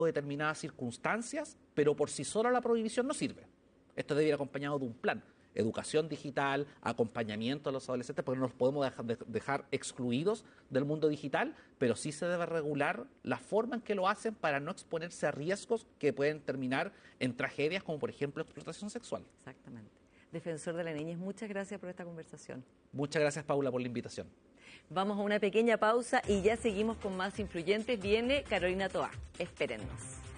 determinadas circunstancias, pero por sí sola la prohibición no sirve. Esto debe ir acompañado de un plan. Educación digital, acompañamiento a los adolescentes, porque no los podemos dejar excluidos del mundo digital, pero sí se debe regular la forma en que lo hacen para no exponerse a riesgos que pueden terminar en tragedias como por ejemplo explotación sexual. Exactamente. Defensor de la Niñez, muchas gracias por esta conversación. Muchas gracias, Paula, por la invitación. Vamos a una pequeña pausa y ya seguimos con más influyentes. Viene Carolina Toá. Espérennos.